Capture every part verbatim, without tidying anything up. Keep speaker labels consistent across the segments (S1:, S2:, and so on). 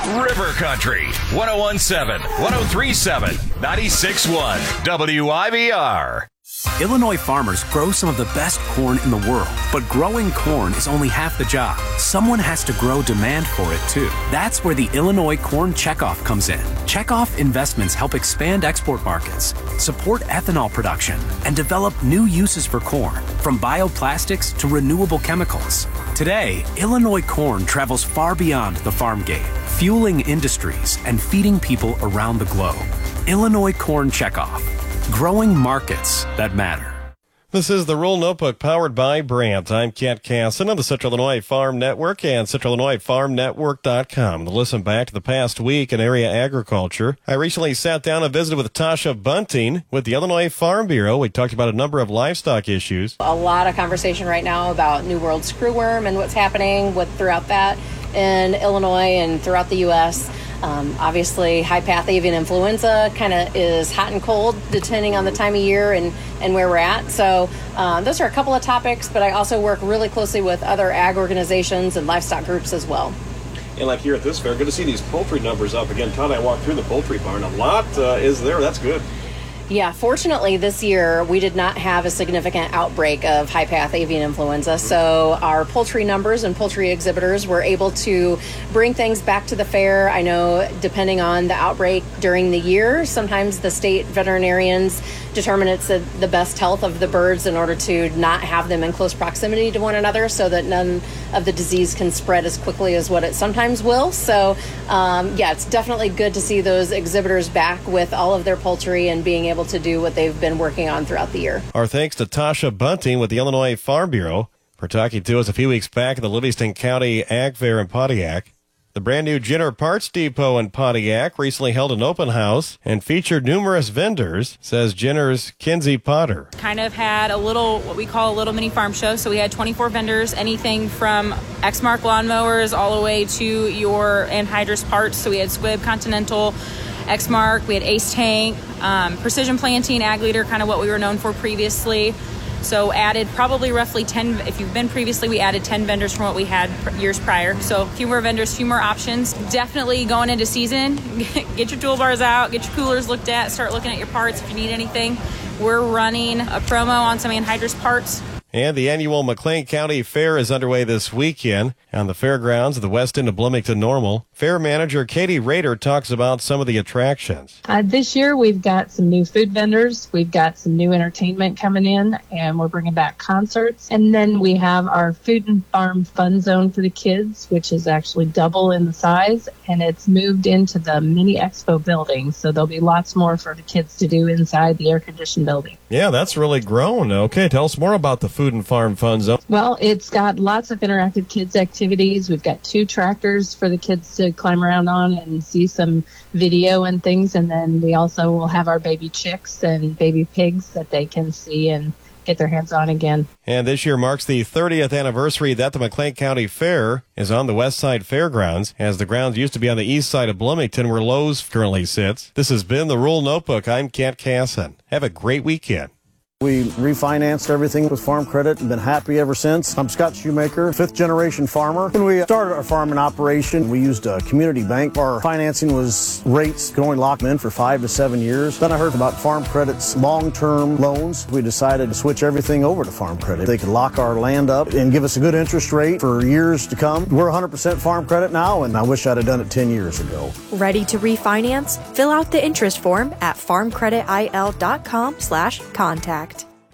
S1: River Country, one oh one point seven, one oh three point seven, ninety-six point one, W I V R.
S2: Illinois farmers grow some of the best corn in the world, but growing corn is only half the job. Someone has to grow demand for it too. That's where the Illinois Corn Checkoff comes in. Checkoff investments help expand export markets, support ethanol production, and develop new uses for corn, from bioplastics to renewable chemicals. Today, Illinois corn travels far beyond the farm gate, fueling industries and feeding people around the globe. Illinois Corn Checkoff. Growing markets that matter.
S3: This is the Rural Notebook powered by Brandt. I'm Kent Casson on the Central Illinois Farm Network and Central Illinois Farm Network dot com. To listen back to the past week in area agriculture, I recently sat down and visited with Tasha Bunting with the Illinois Farm Bureau. We talked about a number of livestock issues.
S4: A lot of conversation right now about New World screwworm and what's happening with throughout that in Illinois and throughout the U S Um, obviously, high-path avian influenza kind of is hot and cold depending on the time of year and, and where we're at. So uh, those are a couple of topics, but I also work really closely with other ag organizations and livestock groups as well.
S5: And like here at this fair, good to see these poultry numbers up. Again, Todd, I walked through the poultry barn. A lot uh, is there. That's good.
S4: Yeah, fortunately this year we did not have a significant outbreak of high-path avian influenza, so our poultry numbers and poultry exhibitors were able to bring things back to the fair. I know depending on the outbreak during the year, sometimes the state veterinarians determine it's the, the best health of the birds in order to not have them in close proximity to one another so that none of the disease can spread as quickly as what it sometimes will. So um, yeah, it's definitely good to see those exhibitors back with all of their poultry and being able to do what they've been working on throughout the year.
S3: Our thanks to Tasha Bunting with the Illinois Farm Bureau for talking to us a few weeks back at the Livingston County Ag Fair in Pontiac. The brand new Jenner Parts Depot in Pontiac recently held an open house and featured numerous vendors, says Jenner's Kinsey Potter.
S6: Kind of had a little, what we call a little mini farm show. So we had twenty-four vendors, anything from Exmark lawnmowers all the way to your anhydrous parts. So we had Squibb, Continental, Exmark, we had Ace Tank, um, Precision Planting, Ag Leader, kind of what we were known for previously. So added probably roughly ten, if you've been previously, we added ten vendors from what we had years prior. So a few more vendors, few more options. Definitely going into season, get your toolbars out, get your coolers looked at, start looking at your parts if you need anything. We're running a promo on some anhydrous parts.
S3: And the annual McLean County Fair is underway this weekend on the fairgrounds of the west end of Bloomington Normal. Fair manager Katie Rader talks about some of the attractions.
S7: Uh, this year we've got some new food vendors, we've got some new entertainment coming in, and we're bringing back concerts. And then we have our Food and Farm Fun Zone for the kids, which is actually double in the size, and it's moved into the mini expo building. So there'll be lots more for the kids to do inside the air-conditioned building.
S3: Yeah, that's really grown. Okay, tell us more about the Food and Farm Fun Zone.
S7: Well, it's got lots of interactive kids activities. We've got two tractors for the kids to climb around on and see some video and things. And then we also will have our baby chicks and baby pigs that they can see and get their hands on again.
S3: And this year marks the thirtieth anniversary that the McLean County Fair is on the West Side Fairgrounds, as the grounds used to be on the east side of Bloomington, where Lowe's currently sits. This has been the Rural Notebook. I'm Kent Casson. Have a great weekend.
S8: We refinanced everything with Farm Credit and been happy ever since. I'm Scott Shoemaker, fifth generation farmer. When we started our farming operation, we used a community bank. Our financing was rates, could only lock them in for five to seven years. Then I heard about Farm Credit's long-term loans. We decided to switch everything over to Farm Credit. They could lock our land up and give us a good interest rate for years to come. We're one hundred percent Farm Credit now, and I wish I'd have done it ten years ago.
S9: Ready to refinance? Fill out the interest form at farm credit I L dot com slash contact.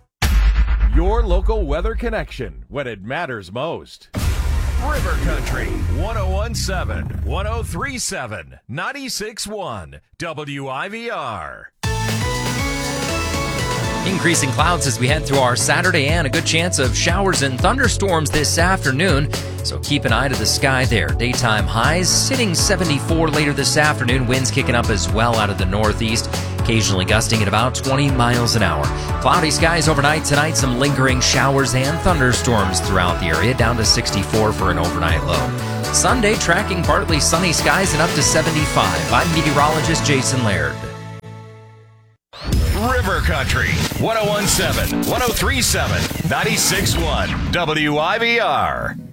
S1: Your local weather connection when it matters most. River Country, one oh one point seven, one oh three point seven, ninety-six point one, W I V R.
S10: Increasing clouds as we head through our Saturday and a good chance of showers and thunderstorms this afternoon. So keep an eye to the sky there. Daytime highs sitting seventy-four later this afternoon. Winds kicking up as well out of the northeast, occasionally gusting at about twenty miles an hour. Cloudy skies overnight tonight. Some lingering showers and thunderstorms throughout the area, down to sixty-four for an overnight low. Sunday tracking partly sunny skies and up to seventy-five. I'm meteorologist Jason Laird.
S1: River Country, one oh one point seven, one oh three point seven, ninety-six point one, W I V R.